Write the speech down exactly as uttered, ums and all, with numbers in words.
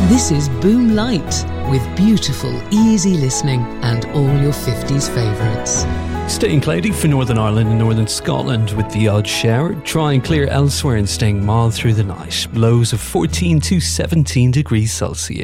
This is Boom Light, with beautiful, easy listening and all your fifties favourites. Staying cloudy for Northern Ireland and Northern Scotland with the odd shower. Dry and clear elsewhere and staying mild through the night. Lows of fourteen to seventeen degrees Celsius.